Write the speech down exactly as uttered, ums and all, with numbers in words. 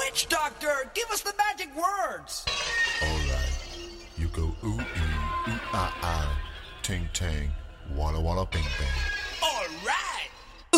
Witch doctor, give us the magic words. All right. You go ooh ee, ooh ah ah, ting tang, walla walla bing bang.